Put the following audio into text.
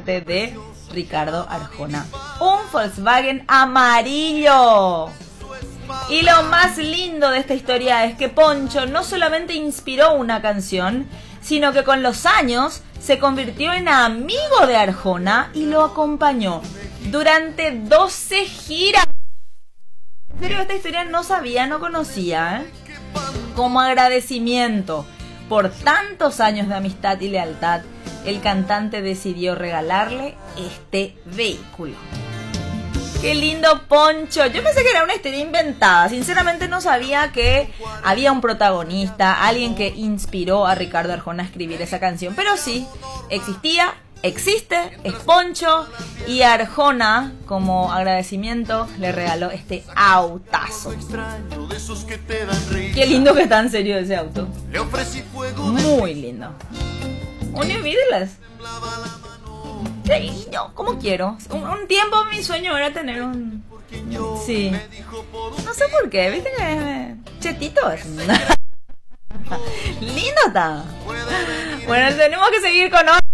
parte de Ricardo Arjona. Un Volkswagen amarillo. Y lo más lindo de esta historia es que Poncho no solamente inspiró una canción, sino que con los años se convirtió en amigo de Arjona y lo acompañó durante 12 giras. En serio, esta historia no sabía, no conocía, ¿eh? Como agradecimiento por tantos años de amistad y lealtad, el cantante decidió regalarle este vehículo. ¡Qué lindo, Poncho! Yo pensé que era una historia inventada. Sinceramente no sabía que había un protagonista, alguien que inspiró a Ricardo Arjona a escribir esa canción. Pero sí, existía, existe, es Poncho. Y Arjona, como agradecimiento, le regaló este autazo. ¡Qué lindo que está en serio ese auto! Muy lindo. Univírgelas. ¡Qué lindo! ¿Cómo quiero? Un tiempo mi sueño era tener un... Sí. No sé por qué, ¿viste que chetito es? Lindo está. Bueno, tenemos que seguir con otro.